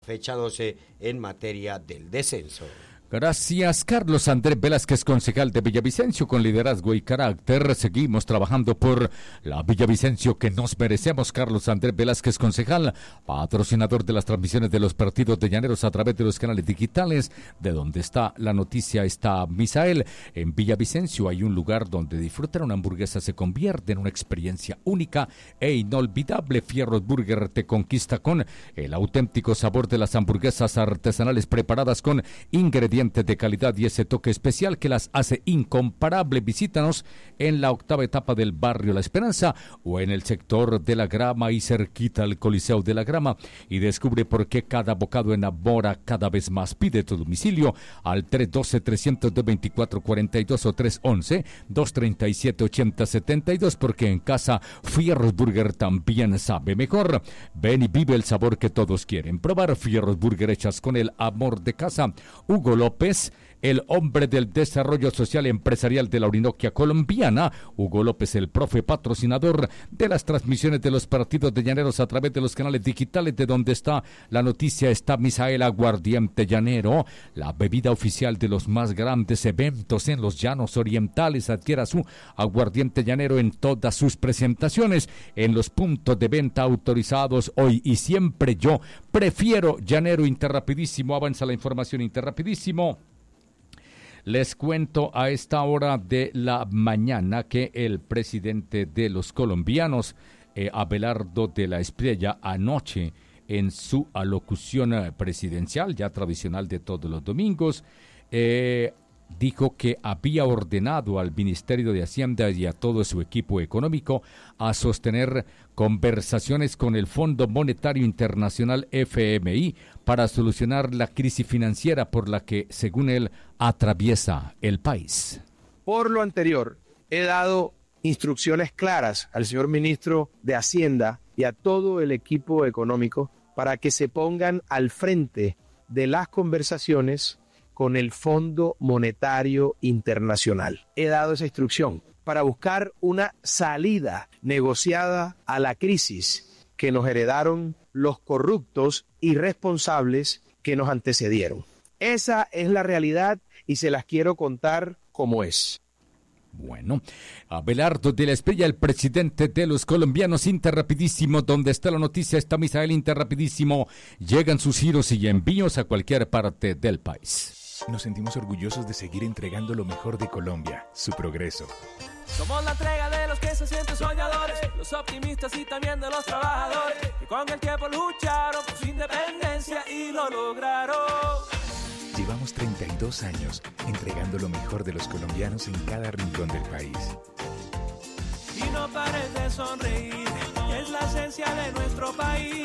fecha 12 en materia del descenso. Gracias, Carlos Andrés Velázquez, concejal de Villavicencio, con liderazgo y carácter. Seguimos trabajando por la Villavicencio que nos merecemos. Carlos Andrés Velázquez, concejal, patrocinador de las transmisiones de los partidos de Llaneros a través de los canales digitales. De donde está la noticia está Misael. En Villavicencio hay un lugar donde disfrutar una hamburguesa se convierte en una experiencia única e inolvidable. Fierros Burger te conquista con el auténtico sabor de las hamburguesas artesanales preparadas con ingredientes de calidad y ese toque especial que las hace incomparables. Visítanos en la octava etapa del barrio La Esperanza o en el sector de La Grama y cerquita al Coliseo de La Grama y descubre por qué cada bocado enamora cada vez más. Pide tu domicilio al 312-324-42 o 311-237-8072 porque en casa Fierros Burger también sabe mejor. Ven y vive el sabor que todos quieren probar. Fierros Burger hechas con el amor de casa. Hugo López, el hombre del desarrollo social empresarial de la Orinoquia colombiana. Hugo López, el profe patrocinador de las transmisiones de los partidos de Llaneros a través de los canales digitales. De donde está la noticia está Misael Aguardiente Llanero, la bebida oficial de los más grandes eventos en los llanos orientales. Adquiera su Aguardiente Llanero en todas sus presentaciones en los puntos de venta autorizados hoy y siempre. Yo prefiero Llanero. Interrapidísimo, avanza la información interrapidísimo. Les cuento a esta hora de la mañana que el presidente de los colombianos, Abelardo de la Espriella, anoche en su alocución presidencial, ya tradicional de todos los domingos, dijo que había ordenado al Ministerio de Hacienda y a todo su equipo económico a sostener conversaciones con el Fondo Monetario Internacional FMI para solucionar la crisis financiera por la que, según él, atraviesa el país. Por lo anterior, he dado instrucciones claras al señor ministro de Hacienda y a todo el equipo económico para que se pongan al frente de las conversaciones con el Fondo Monetario Internacional. He dado esa instrucción para buscar una salida negociada a la crisis que nos heredaron los corruptos irresponsables que nos antecedieron. Esa es la realidad y se las quiero contar como es. Bueno, Abelardo de la Espriella, el presidente de los colombianos. Interrapidísimo, donde está la noticia está Misael. Interrapidísimo, llegan sus giros y envíos a cualquier parte del país. Nos sentimos orgullosos de seguir entregando lo mejor de Colombia, su progreso. Somos la entrega de los que se sienten soñadores, los optimistas y también de los trabajadores, que con el tiempo lucharon por su independencia y lo lograron. Llevamos 32 años entregando lo mejor de los colombianos en cada rincón del país. Y no pares de sonreír, es la esencia de nuestro país.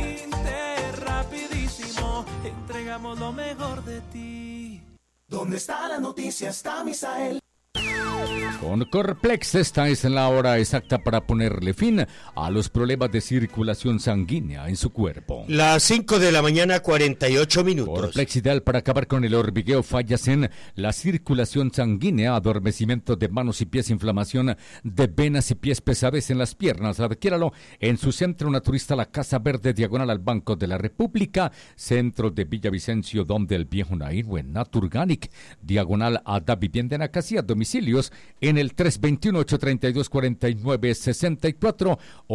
Rapidísimo, entregamos lo mejor de ti. ¿Dónde está la noticia? Está Misael. Con Corplex, esta es la hora exacta para ponerle fin a los problemas de circulación sanguínea en su cuerpo. Las 5 de la mañana, 48 minutos. Corplex, ideal para acabar con el hormigueo, fallas en la circulación sanguínea, adormecimiento de manos y pies, inflamación de venas y pies, pesadez en las piernas. Adquiéralo en su centro naturista, la Casa Verde, diagonal al Banco de la República, centro de Villavicencio, donde el viejo Nairwe, en Naturganic, diagonal a Da Vivienda en Acacia. Domicilios en el 321-832-4964 o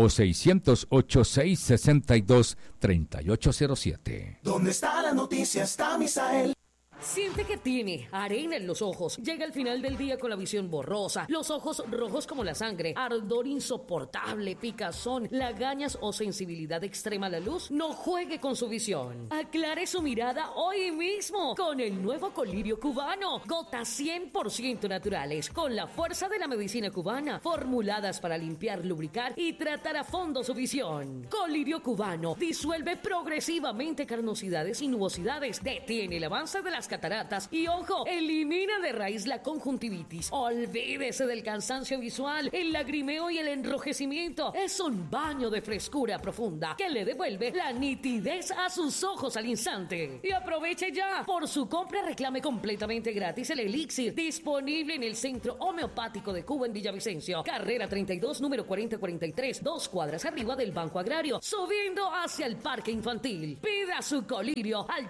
608-662-3807. ¿Dónde está la noticia? Está Misael. Siente que tiene arena en los ojos. Llega al final del día con la visión borrosa, los ojos rojos como la sangre, ardor insoportable, picazón, lagañas o sensibilidad extrema a la luz. No juegue con su visión. Aclare su mirada hoy mismo con el nuevo colirio cubano. Gotas 100% naturales con la fuerza de la medicina cubana, formuladas para limpiar, lubricar y tratar a fondo su visión. Colirio cubano disuelve progresivamente carnosidades y nubosidades, detiene el avance de las las cataratas. Y ojo, elimina de raíz la conjuntivitis. Olvídese del cansancio visual, el lagrimeo y el enrojecimiento. Es un baño de frescura profunda que le devuelve la nitidez a sus ojos al instante. Y aproveche ya. Por su compra reclame completamente gratis el elixir, disponible en el Centro Homeopático de Cuba en Villavicencio. Carrera 32, número 4043, 2 cuadras arriba del Banco Agrario, subiendo hacia el Parque Infantil. Pida su colirio al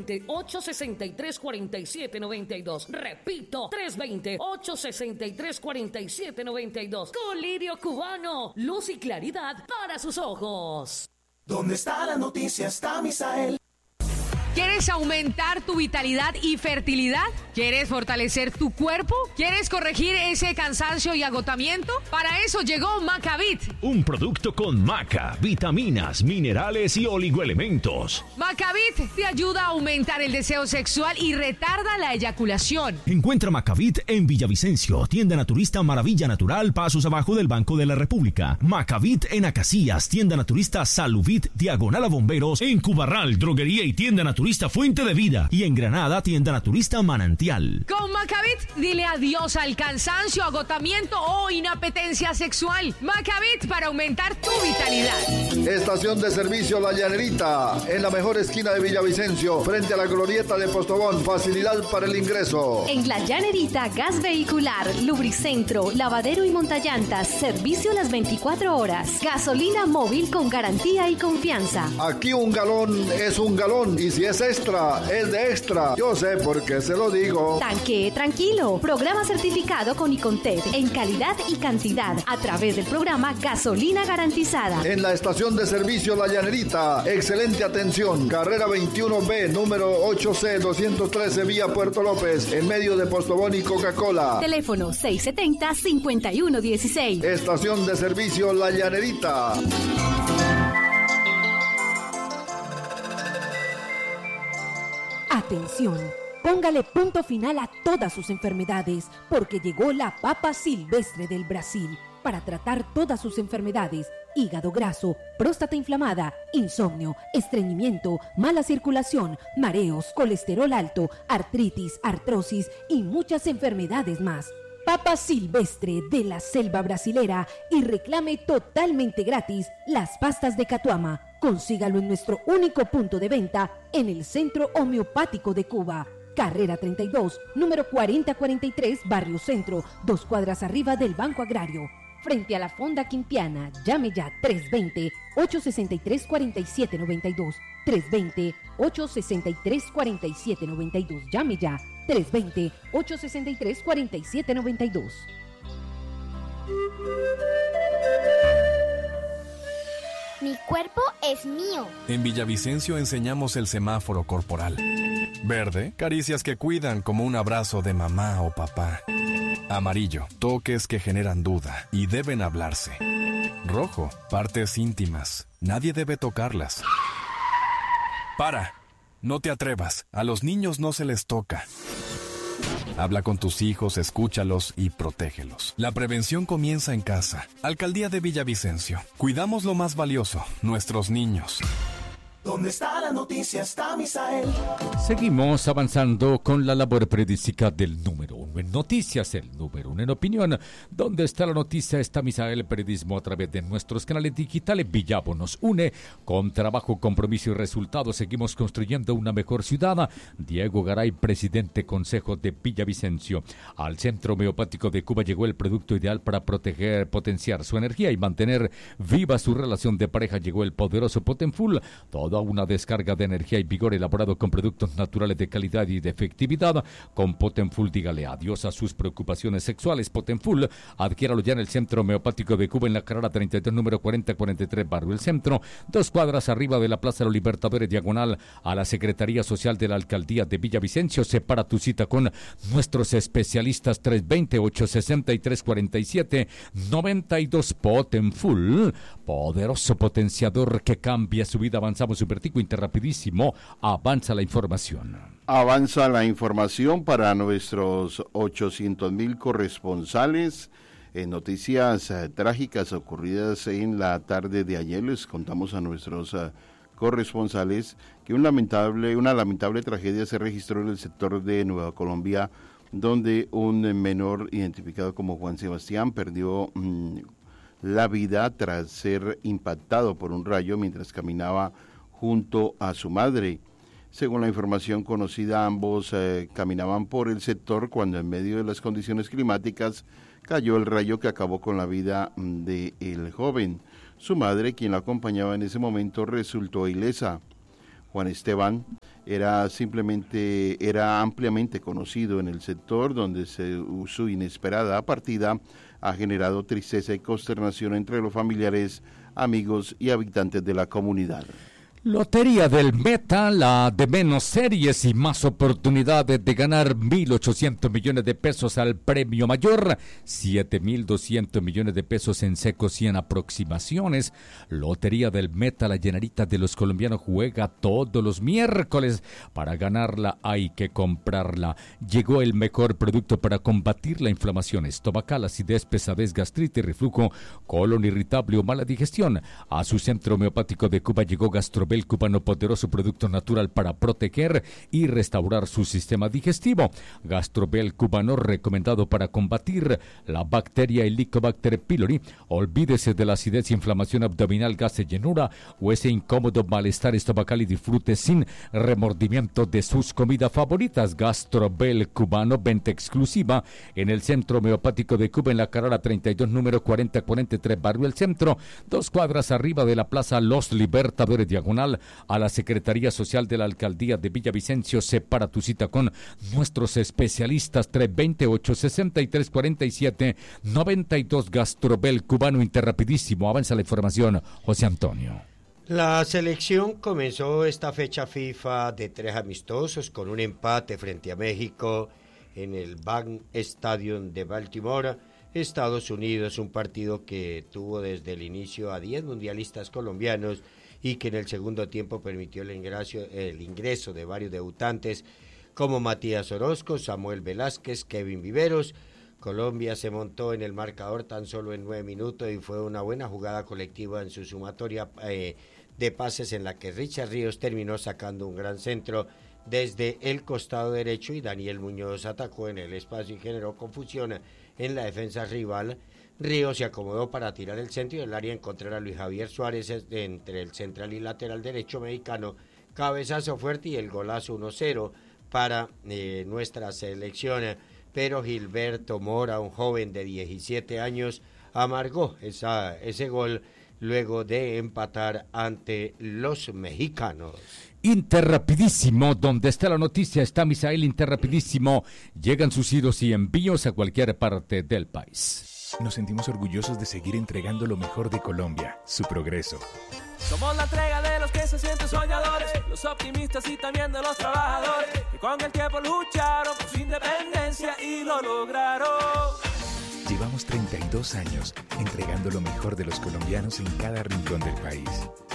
320-863-4792. Repito, 320-863-4792. Colirio cubano, luz y claridad para sus ojos. ¿Dónde está la noticia? Está Misael. ¿Quieres aumentar tu vitalidad y fertilidad? ¿Quieres fortalecer tu cuerpo? ¿Quieres corregir ese cansancio y agotamiento? Para eso llegó Macavit. Un producto con maca, vitaminas, minerales y oligoelementos. Macavit te ayuda a aumentar el deseo sexual y retarda la eyaculación. Encuentra Macavit en Villavicencio, tienda naturista Maravilla Natural, pasos abajo del Banco de la República. Macavit en Acacias, tienda naturista Saluvit, diagonal a Bomberos, en Cubarral, droguería y tienda naturista Fuente de Vida, y en Granada, tienda naturista Manantial. Con Macavit, dile adiós al cansancio, agotamiento o inapetencia sexual. Macavit para aumentar tu vitalidad. Estación de servicio La Llanerita, en la mejor esquina de Villavicencio, frente a la glorieta de Postobón. Facilidad para el ingreso. En La Llanerita, gas vehicular, lubricentro, lavadero y montallantas, servicio las 24 horas. Gasolina móvil con garantía y confianza. Aquí un galón es un galón, y si es extra, es de extra. Yo sé por qué se lo digo. Tanque tranquilo. Programa certificado con Icontec en calidad y cantidad a través del programa Gasolina Garantizada. En la estación de servicio La Llanerita, excelente atención. Carrera 21B, número 8C213, vía Puerto López, en medio de Postobón y Coca-Cola. Teléfono 670-5116. Estación de servicio La Llanerita. Atención, póngale punto final a todas sus enfermedades, porque llegó la papa silvestre del Brasil para tratar todas sus enfermedades: hígado graso, próstata inflamada, insomnio, estreñimiento, mala circulación, mareos, colesterol alto, artritis, artrosis y muchas enfermedades más. Papa silvestre de la selva brasilera, y reclame totalmente gratis las pastas de Catuama. Consígalo en nuestro único punto de venta en el Centro Homeopático de Cuba. Carrera 32, número 4043, Barrio Centro, 2 cuadras arriba del Banco Agrario. Frente a la Fonda Quintiana. Llame ya 320-863-4792. 320-863-4792. Llame ya 320-863-4792. Mi cuerpo es mío. En Villavicencio enseñamos el semáforo corporal. Verde, caricias que cuidan como un abrazo de mamá o papá. Amarillo, toques que generan duda y deben hablarse. Rojo, partes íntimas. Nadie debe tocarlas. ¡Para! No te atrevas. A los niños no se les toca. Habla con tus hijos, escúchalos y protégelos. La prevención comienza en casa. Alcaldía de Villavicencio. Cuidamos lo más valioso, nuestros niños. ¿Dónde está la noticia? Está Misael. Seguimos avanzando con la labor periodística del número 1 en noticias, el número 1 en opinión. ¿Dónde está la noticia? Está Misael Periodismo a través de nuestros canales digitales. Villavo nos une con trabajo, compromiso y resultados. Seguimos construyendo una mejor ciudad. Diego Garay, presidente Consejo de Villavicencio. Al Centro Homeopático de Cuba llegó el producto ideal para proteger, potenciar su energía y mantener viva su relación de pareja. Llegó el poderoso Potenfull. Toda una descarga de energía y vigor elaborado con productos naturales de calidad y de efectividad. Con Potenfull dígale adiós a sus preocupaciones sexuales. Potenfull, adquiéralo ya en el Centro Homeopático de Cuba en la carrera 32, número 4043, Barrio El Centro, 2 cuadras arriba de la Plaza de los Libertadores, diagonal a la Secretaría Social de la Alcaldía de Villavicencio. Separa tu cita con nuestros especialistas. 320-863-4792. Potenfull, poderoso potenciador que cambia su vida. Avanzamos supertico, interrapidísimo. Avanza la información. Avanza la información para nuestros 800,000 corresponsales. Noticias trágicas ocurridas en la tarde de ayer. Les contamos a nuestros corresponsales que una lamentable tragedia se registró en el sector de Nueva Colombia, donde un menor identificado como Juan Sebastián perdió la vida tras ser impactado por un rayo mientras caminaba junto a su madre. Según la información conocida, ambos caminaban por el sector cuando en medio de las condiciones climáticas cayó el rayo que acabó con la vida del joven. Su madre, quien la acompañaba en ese momento, resultó ilesa. Juan Esteban era ampliamente conocido en el sector, donde su inesperada partida ha generado tristeza y consternación entre los familiares, amigos y habitantes de la comunidad. Lotería del Meta, la de menos series y más oportunidades de ganar 1.800 millones de pesos al premio mayor, 7.200 millones de pesos en secos y en aproximaciones. Lotería del Meta, la llenarita de los colombianos juega todos los miércoles. Para ganarla hay que comprarla. Llegó el mejor producto para combatir la inflamación estomacal, acidez, pesadez, gastritis, reflujo, colon irritable o mala digestión. A su centro homeopático de Cuba llegó Gastrobel Cubano, poderoso producto natural para proteger y restaurar su sistema digestivo. Gastrobel Cubano, recomendado para combatir la bacteria Helicobacter pylori. Olvídese de la acidez, inflamación abdominal, gas de llenura o ese incómodo malestar estomacal y disfrute sin remordimiento de sus comidas favoritas. Gastrobel Cubano, venta exclusiva en el Centro Homeopático de Cuba, en la carrera 32, número 4043, Barrio El Centro, 2 cuadras arriba de la Plaza Los Libertadores, diagonal a la Secretaría Social de la Alcaldía de Villavicencio. Separa tu cita con nuestros especialistas. 320-863-47-92. Gastrobel Cubano, Interrapidísimo. Avanza la información, José Antonio. La selección comenzó esta fecha FIFA de 3 amistosos con un empate frente a México en el Bank Stadium de Baltimore, Estados Unidos, un partido que tuvo desde el inicio a 10 mundialistas colombianos y que en el segundo tiempo permitió el ingreso de varios debutantes como Matías Orozco, Samuel Velázquez, Kevin Viveros. Colombia se montó en el marcador tan solo en 9 minutos y fue una buena jugada colectiva en su sumatoria de pases, en la que Richard Ríos terminó sacando un gran centro desde el costado derecho y Daniel Muñoz atacó en el espacio y generó confusión en la defensa rival. Ríos se acomodó para tirar el centro y del área encontrar a Luis Javier Suárez entre el central y lateral derecho mexicano. Cabezazo fuerte y el golazo 1-0 para nuestra selección. Pero Gilberto Mora, un joven de 17 años, amargó ese gol luego de empatar ante los mexicanos. Interrapidísimo, donde está la noticia está Misael. Interrapidísimo, llegan sus hilos y envíos a cualquier parte del país. Nos sentimos orgullosos de seguir entregando lo mejor de Colombia, su progreso. Somos la entrega de los que se sienten soñadores, los optimistas y también de los trabajadores, que con el tiempo lucharon por su independencia y lo lograron. Llevamos 32 años entregando lo mejor de los colombianos en cada rincón del país.